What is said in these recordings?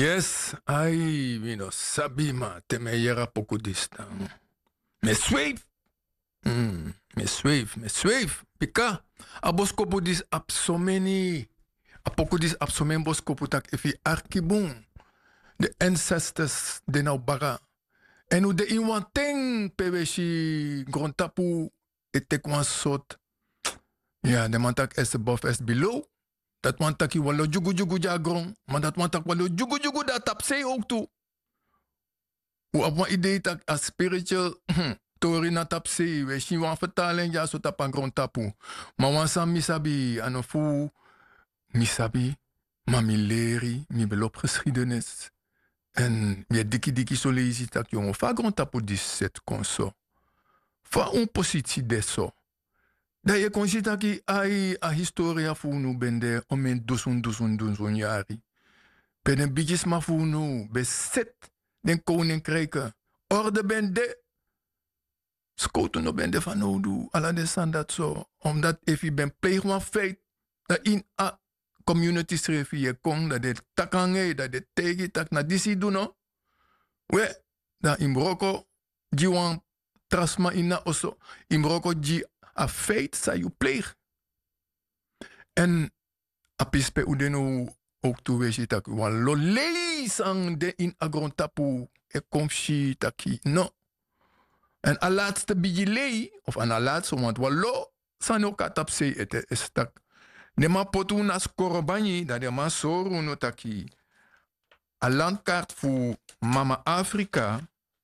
Yes, ai, mino sabi ma te me yera poco distan. Me sweep. Me sweep. Pika. A boskopo dis absomeni. A poco dis absomen boskopo tak efi arkibung. De ancestors de nou baga. En hoe de inwanteng peweshi grondtapu etekwan sot. Ja, de mantak es above es below. Dat mantak walo jugu jugu jagron. Maar dat mantak walo jugu jugu dat tapse ook toe. Hoe op een idee tak a spiritual tori na tapse. We zien wan vertaling ja so tapan grondtapu. Maar wan sam misabi anofu misabi. Maar mi leri, mi belop geschiedenis. En weer dikkie so lezen dat jongen. Va grondtapu dis set konso. Va een positie deso. Dat je kon zien dat je a historia funu bende om een dusun jari. Ben een beetje maar funu bezet den koninkrijken. Orde bende. Skoten no bende van oudu. Alla de san dat zo. Omdat if je ben pleeg van feit. Dat in a community schreef je kon. Dat de takange. Dat de tegi tak na disi doen no. We. Dat in Marokko. Jiwan trasma ina oso. In Marokko ji. A feit sa you pleeg. En a pispe udeno ook toe wees je tak wan lo lees aan de in agrontapu e komshi taki no. En a laatste bijilei of aan a laatste want walo san ook atapse ete estak. De ma potu na skorobani dat de ma soru no taki. A landkaart voor mama Afrika.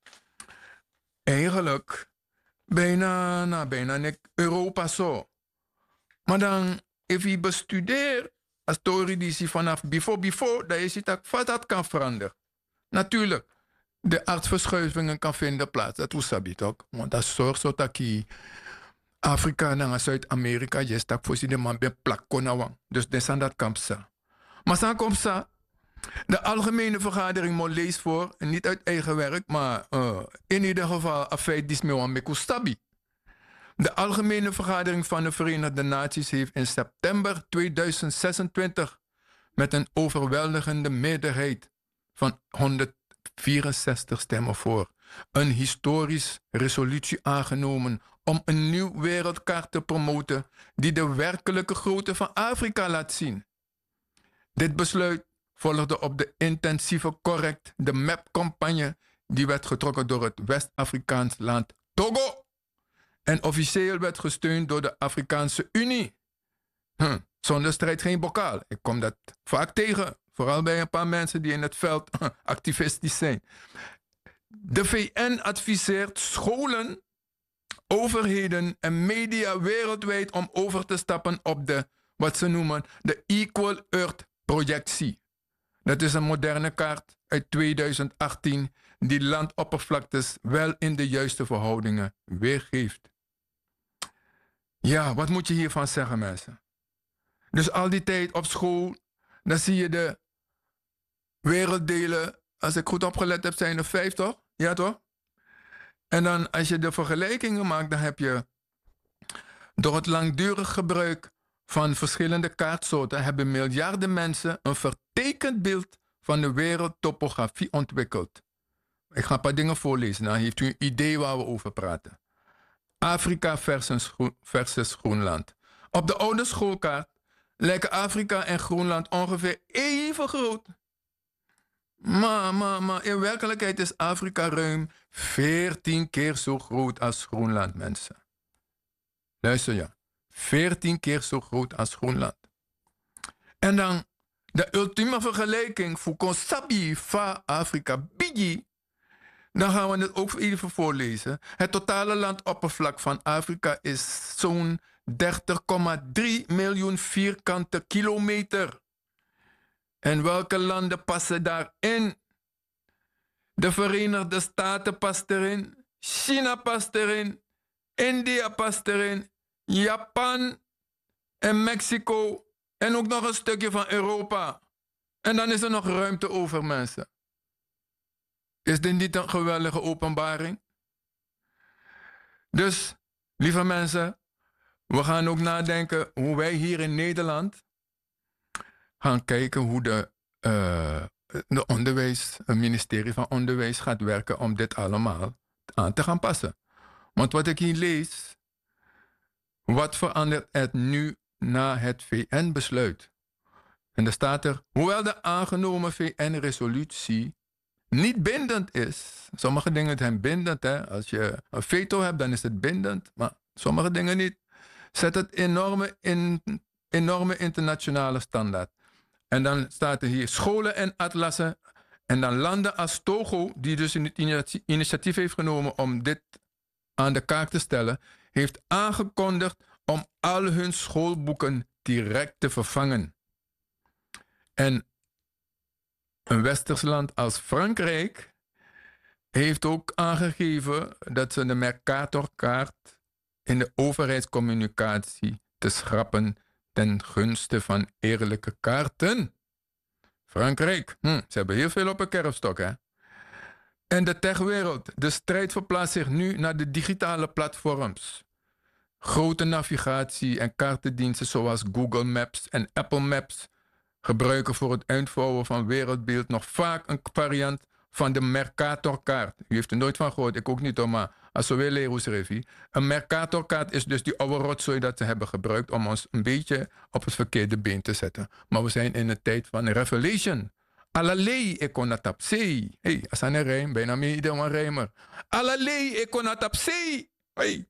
Eigenlijk bijna nek Europa zo. Maar dan, if je bestudeert, als story die ze vanaf before, dat je ziet dat dat kan veranderen. Natuurlijk, de aardverschuivingen kan vinden plaats. Dat is sabi toch? Want dat zorgt zo dat je Afrika en Zuid-Amerika, je stak voor de man bij plak konawang. Dus dat zijn dat kampsa. Maar dan komt ze. De algemene vergadering moet lees voor, en niet uit eigen werk, maar in ieder geval afeit dismewan mekustabi. De algemene vergadering van de Verenigde Naties heeft in september 2026 met een overweldigende meerderheid van 164 stemmen voor een historisch resolutie aangenomen om een nieuw wereldkaart te promoten die de werkelijke grootte van Afrika laat zien. Dit besluit volgde op de intensieve correct de MAP-campagne die werd getrokken door het West-Afrikaans land Togo en officieel werd gesteund door de Afrikaanse Unie. Zonder strijd geen bokaal. Ik kom dat vaak tegen, vooral bij een paar mensen die in het veld activistisch zijn. De VN adviseert scholen, overheden en media wereldwijd om over te stappen op de, wat ze noemen, de Equal Earth projectie. Dat is een moderne kaart uit 2018 die landoppervlaktes wel in de juiste verhoudingen weergeeft. Ja, wat moet je hiervan zeggen, mensen? Dus al die tijd op school, dan zie je de werelddelen, als ik goed opgelet heb, zijn er 5 toch? Ja toch? En dan als je de vergelijkingen maakt, dan heb je door het langdurig gebruik van verschillende kaartsoorten hebben miljarden mensen een vertekend beeld van de wereldtopografie ontwikkeld. Ik ga een paar dingen voorlezen, dan heeft u een idee waar we over praten. Afrika versus Groenland. Op de oude schoolkaart lijken Afrika en Groenland ongeveer even groot. Maar in werkelijkheid is Afrika ruim 14 keer zo groot als Groenland, mensen. Luister ja. 14 keer zo groot als Groenland. En dan de ultieme vergelijking voor Konsabi van Afrika Bigi. Dan gaan we het ook even voorlezen. Het totale landoppervlak van Afrika is zo'n 30,3 miljoen vierkante kilometer. En welke landen passen daarin? De Verenigde Staten past erin. China past erin. India past erin. Japan en Mexico en ook nog een stukje van Europa. En dan is er nog ruimte over, mensen. Is dit niet een geweldige openbaring? Dus, lieve mensen, we gaan ook nadenken hoe wij hier in Nederland gaan kijken hoe de het ministerie van Onderwijs gaat werken om dit allemaal aan te gaan passen. Want wat ik hier lees, wat verandert het nu na het VN-besluit? En dan staat er, hoewel de aangenomen VN-resolutie niet bindend is. Sommige dingen zijn bindend. Hè? Als je een veto hebt, dan is het bindend. Maar sommige dingen niet. Zet het enorme internationale standaard. En dan staat er hier scholen en atlassen. En dan landen als Togo, die dus het initiatief heeft genomen om dit aan de kaak te stellen, heeft aangekondigd om al hun schoolboeken direct te vervangen. En een westers land als Frankrijk heeft ook aangegeven dat ze de Mercatorkaart in de overheidscommunicatie te schrappen ten gunste van eerlijke kaarten. Frankrijk, ze hebben heel veel op een kerfstok, hè? En de techwereld, de strijd verplaatst zich nu naar de digitale platforms. Grote navigatie- en kaartendiensten zoals Google Maps en Apple Maps gebruiken voor het uitvouwen van wereldbeeld nog vaak een variant van de Mercatorkaart. U heeft er nooit van gehoord, ik ook niet, maar als we willen leren hoe schrijf je. Een Mercatorkaart is dus die oude rotzooi dat ze hebben gebruikt om ons een beetje op het verkeerde been te zetten. Maar we zijn in een tijd van revelation. Alalei ekonatapsei. Hey, als aan een rijm, bijna meer een rijmer. Alalei ekonatapsei. Hey.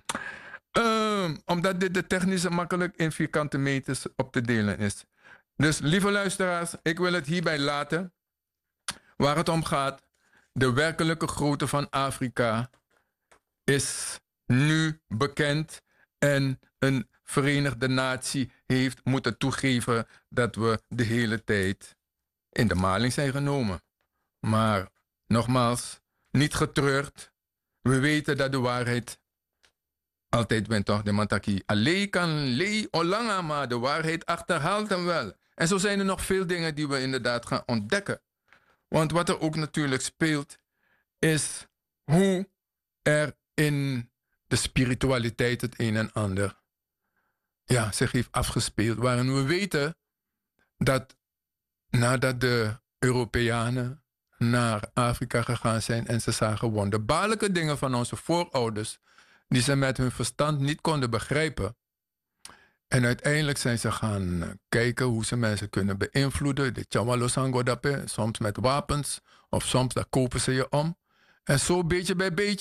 Omdat dit de technische makkelijk in vierkante meters op te delen is. Dus lieve luisteraars, ik wil het hierbij laten. Waar het om gaat, de werkelijke grootte van Afrika is nu bekend. En een Verenigde Natie heeft moeten toegeven dat we de hele tijd in de maling zijn genomen. Maar nogmaals, niet getreurd. We weten dat de waarheid altijd wint, toch? De mantaki. Alleen kan lei olanga, maar de waarheid achterhaalt hem wel. En zo zijn er nog veel dingen die we inderdaad gaan ontdekken. Want wat er ook natuurlijk speelt, is hoe er in de spiritualiteit het een en ander zich heeft afgespeeld. Waarin we weten dat nadat de Europeanen naar Afrika gegaan zijn en ze zagen wonderbaarlijke dingen van onze voorouders, die ze met hun verstand niet konden begrijpen. En uiteindelijk zijn ze gaan kijken hoe ze mensen kunnen beïnvloeden. De Chawalosangodape, soms met wapens, of soms daar kopen ze je om. En zo beetje bij beetje